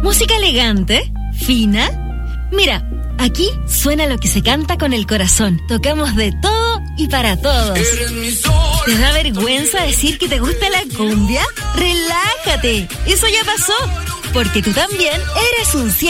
Música elegante, fina. Mira, aquí suena lo que se canta con el corazón. Tocamos de todo y para todos. ¿Te da vergüenza decir que te gusta la cumbia? ¡Relájate! Eso ya pasó, porque tú también eres un